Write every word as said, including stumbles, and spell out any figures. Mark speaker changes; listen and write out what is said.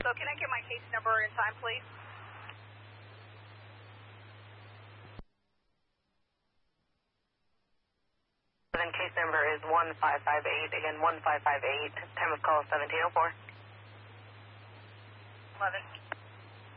Speaker 1: So can I get my case number and time, please?
Speaker 2: Then case number is one five five eight. Again, one five five eight. Time of call seventeen oh four.
Speaker 1: eleven.